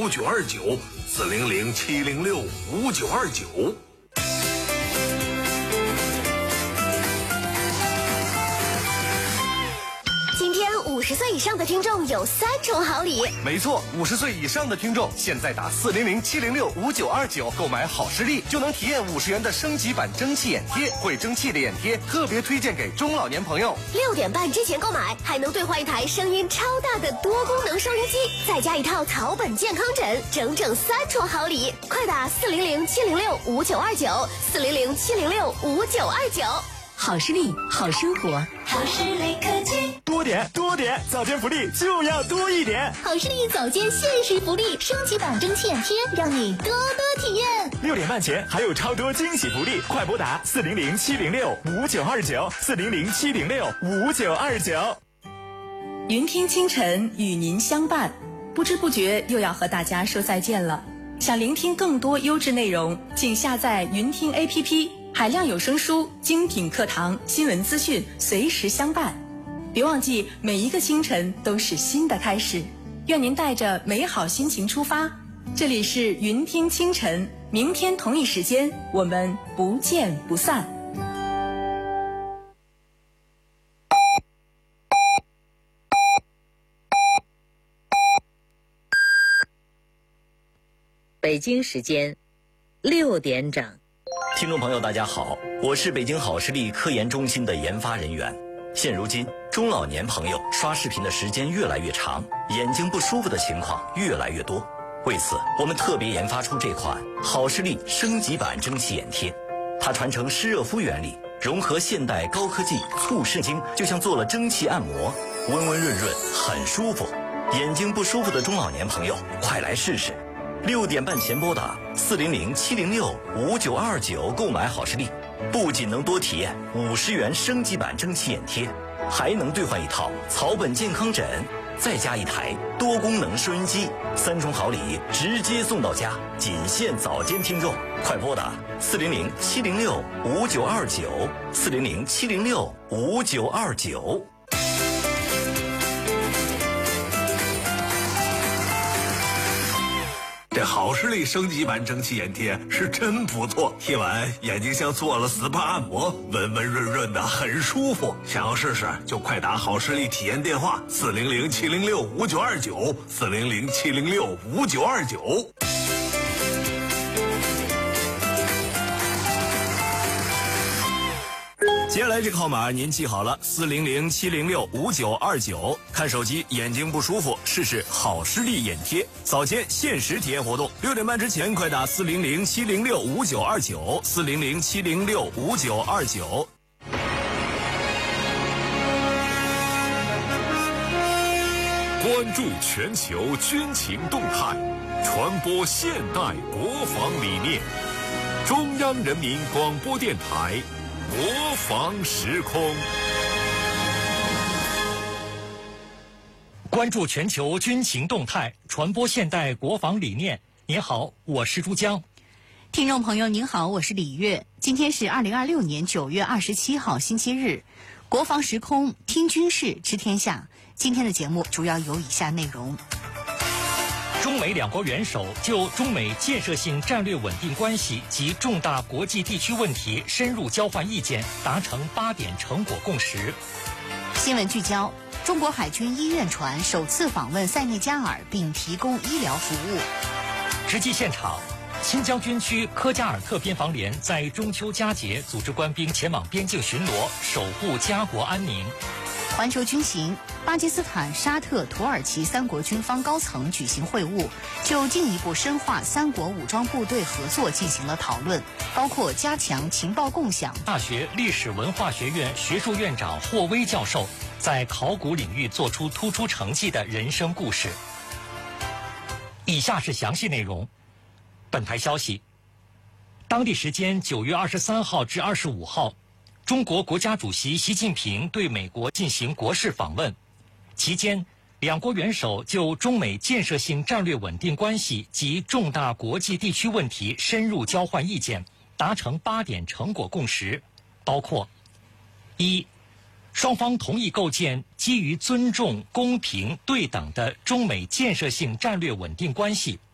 ，400-706-5929。 今天50岁以上的听众有3重好礼。 没错，50岁以上的听众现在打400-706-5929购买好视力，就能体验50元的升级版蒸汽眼贴。会蒸汽的眼贴特别推荐给中老年朋友。 6点半之前购买，还能兑换一台声音超大的多功能收音机，再加一套草本健康枕，整整3重好礼！快打400-706-5929，400-706-5929。 好视力，好生活， 好视力科技。 多点，早间福利就要多一点。 好视力早间限时福利，升级版蒸汽眼贴，让你多多体验。 6点半前还有超多惊喜福利，快拨打400-706-5929，400-706-5929。 云听清晨与您相伴，不知不觉又要和大家说再见了。想聆听更多优质内容，请下载云听 APP， 海量有声书、精品课堂、新闻资讯随时相伴。别忘记，每一个清晨都是新的开始。愿您带着美好心情出发。这里是云听清晨，明天同一时间我们不见不散。 北京时间6点整。 听众朋友大家好，我是北京好视力科研中心的研发人员。现如今中老年朋友刷视频的时间越来越长，眼睛不舒服的情况越来越多。为此，我们特别研发出这款好视力升级版蒸汽眼贴。它传承湿热敷原理，融合现代高科技促视精，就像做了蒸汽按摩，温温润润，很舒服。眼睛不舒服的中老年朋友，快来试试。6点半前拨打400-706-5929购买好视力，不仅能多体验50元升级版蒸汽眼贴，还能兑换一套草本健康枕，再加一台多功能收音机，3重好礼直接送到家，仅限早间听众，快拨打400-706-5929，400-706-5929。 这好视力升级版蒸汽眼贴是真不错，贴完眼睛像做了 SPA 按摩，温温润润的，很舒服。想要试试就快打好视力体验电话400-706-5929，400-706-5929。 接下来这个号码您记好了，400-706-5929。看手机眼睛不舒服，试试好视力眼贴，早间限时体验活动，6点半之前快打400-706-5929，400-706-5929。 关注全球军情动态，传播现代国防理念。中央人民广播电台国防时空。 关注全球军情动态，传播现代国防理念。您好，我是珠江。 听众朋友您好，我是李月。今天是2026年9月27号星期日，国防时空听军事知天下。今天的节目主要有以下内容： 中美两国元首就中美建设性战略稳定关系及重大国际地区问题深入交换意见，达成8点成果共识。 新闻聚焦：中国海军医院船首次访问塞内加尔，并提供医疗服务。 实际现场：新疆军区科加尔特边防连在中秋佳节组织官兵前往边境巡逻，守护家国安宁。 环球军情：巴基斯坦、沙特、土耳其3国军方高层举行会晤，就进一步深化3国武装部队合作进行了讨论，包括加强情报共享。 大学历史文化学院学术院长霍威教授在考古领域做出突出成绩的人生故事。以下是详细内容。本台消息，当地时间9月23号至25号，中国国家主席习近平对美国进行国事访问，期间两国元首就中美建设性战略稳定关系及重大国际地区问题深入交换意见，达成8点成果共识，包括：一、双方同意构建基于尊重、公平、对等的中美建设性战略稳定关系，